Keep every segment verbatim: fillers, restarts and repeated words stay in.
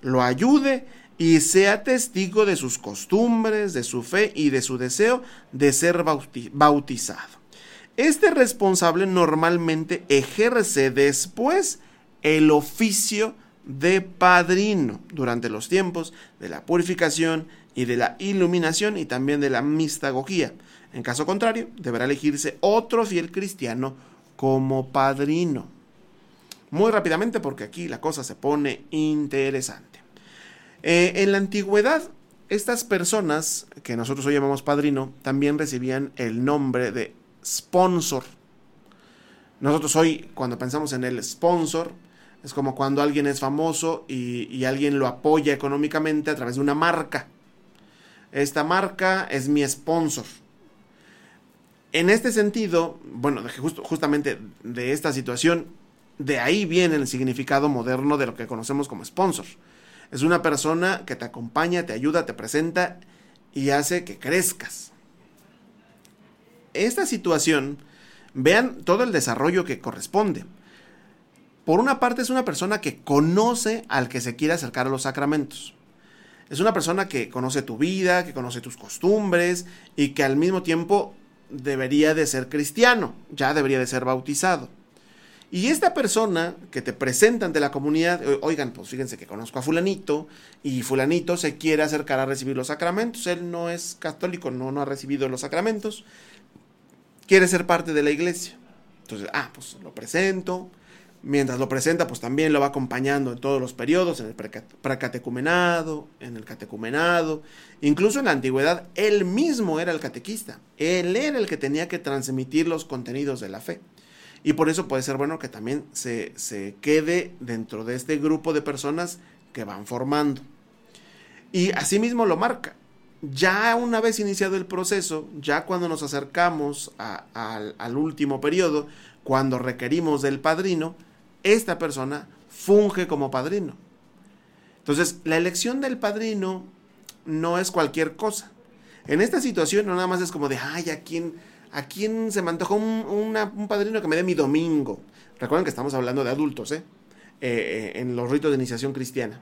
lo ayude y sea testigo de sus costumbres, de su fe y de su deseo de ser bautizado. Este responsable normalmente ejerce después el oficio de padrino durante los tiempos de la purificación y de la iluminación y también de la mistagogía. En caso contrario, deberá elegirse otro fiel cristiano como padrino. Muy rápidamente, porque aquí la cosa se pone interesante. Eh, en la antigüedad, estas personas, que nosotros hoy llamamos padrino, también recibían el nombre de sponsor. Nosotros hoy, cuando pensamos en el sponsor, es como cuando alguien es famoso y, y alguien lo apoya económicamente a través de una marca. Esta marca es mi sponsor. En este sentido, bueno, just, justamente de esta situación, de ahí viene el significado moderno de lo que conocemos como sponsor. Es una persona que te acompaña, te ayuda, te presenta y hace que crezcas. Esta situación, vean todo el desarrollo que corresponde. Por una parte, es una persona que conoce al que se quiere acercar a los sacramentos. Es una persona que conoce tu vida, que conoce tus costumbres y que al mismo tiempo debería de ser cristiano, ya debería de ser bautizado. Y esta persona que te presenta ante la comunidad, oigan, pues fíjense que conozco a fulanito y fulanito se quiere acercar a recibir los sacramentos. Él no es católico, no, no ha recibido los sacramentos, quiere ser parte de la iglesia. Entonces, ah, pues lo presento. Mientras lo presenta, pues también lo va acompañando en todos los periodos, en el precatecumenado, en el catecumenado. Incluso en la antigüedad, él mismo era el catequista. Él era el que tenía que transmitir los contenidos de la fe. Y por eso puede ser bueno que también se, se quede dentro de este grupo de personas que van formando. Y asimismo lo marca. Ya una vez iniciado el proceso, ya cuando nos acercamos a, a, al último periodo, cuando requerimos del padrino, esta persona funge como padrino. Entonces, la elección del padrino no es cualquier cosa. En esta situación no nada más es como de, ay, ¿a quién, a quién se me antojó un, una, un padrino que me dé mi domingo? Recuerden que estamos hablando de adultos, ¿eh? Eh, eh, en los ritos de iniciación cristiana.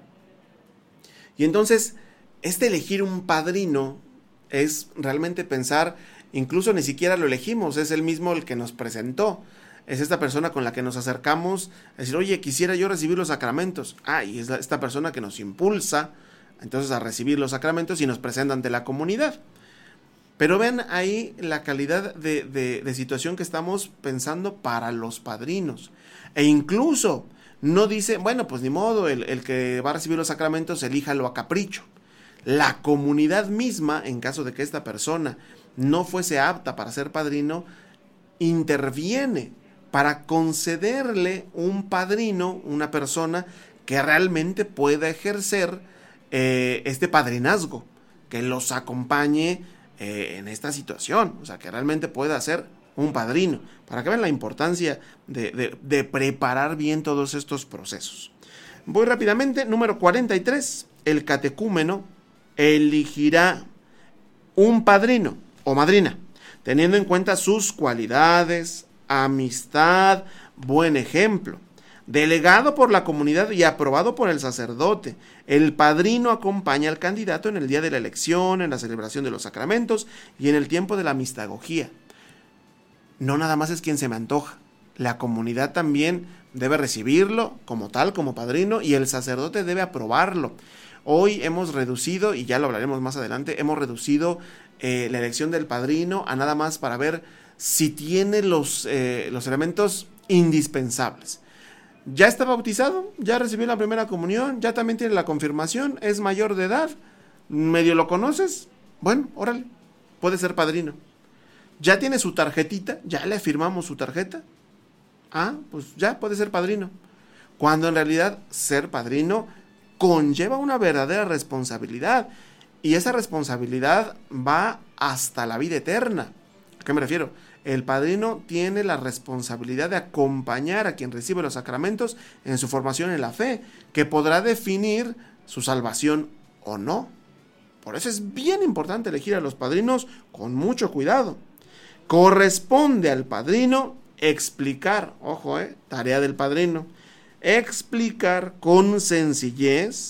Y entonces, este elegir un padrino es realmente pensar, incluso ni siquiera lo elegimos, es el mismo el que nos presentó. Es esta persona con la que nos acercamos a decir, oye, quisiera yo recibir los sacramentos. Ah, y es la, esta persona que nos impulsa entonces a recibir los sacramentos y nos presenta ante la comunidad. Pero vean ahí la calidad de, de, de situación que estamos pensando para los padrinos. E incluso no dice, bueno, pues ni modo, el, el que va a recibir los sacramentos, elíjalo a capricho. La comunidad misma, en caso de que esta persona no fuese apta para ser padrino, interviene para concederle un padrino, una persona que realmente pueda ejercer eh, este padrinazgo, que los acompañe eh, en esta situación, o sea, que realmente pueda ser un padrino, para que vean la importancia de, de, de preparar bien todos estos procesos. Voy rápidamente, número cuarenta y tres, el catecúmeno elegirá un padrino o madrina, teniendo en cuenta sus cualidades, amistad, buen ejemplo, delegado por la comunidad y aprobado por el sacerdote. El padrino acompaña al candidato en el día de la elección, en la celebración de los sacramentos y en el tiempo de la mistagogía. No nada más es quien se me antoja, la comunidad también debe recibirlo como tal, como padrino, y el sacerdote debe aprobarlo. Hoy hemos reducido, y ya lo hablaremos más adelante, hemos reducido eh, la elección del padrino a nada más para ver si tiene los, eh, los elementos indispensables. Ya está bautizado, ya recibió la primera comunión, ya también tiene la confirmación, es mayor de edad, medio lo conoces, bueno, órale, puede ser padrino. Ya tiene su tarjetita, ya le firmamos su tarjeta, ah, pues ya puede ser padrino. Cuando en realidad ser padrino conlleva una verdadera responsabilidad, y esa responsabilidad va hasta la vida eterna. ¿A qué me refiero? El padrino tiene la responsabilidad de acompañar a quien recibe los sacramentos en su formación en la fe, que podrá definir su salvación o no. Por eso es bien importante elegir a los padrinos con mucho cuidado. Corresponde al padrino explicar, ojo, eh, tarea del padrino, explicar con sencillez